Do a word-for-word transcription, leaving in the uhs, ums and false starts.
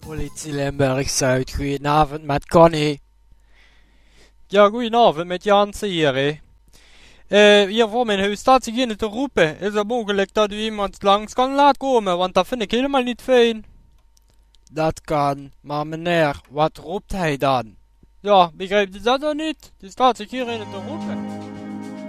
Politie Limburg Zuid, goedenavond met Connie. Ja, goedenavond met Jan hier, hè. Uh, hier voor mijn huis staat zich in te roepen. Is het mogelijk dat u iemand langs kan laten komen? Want dat vind ik helemaal niet fijn. Dat kan, maar meneer, wat roept hij dan? Ja, begrijpt u dat dan niet? Die staat zich hier in te roepen.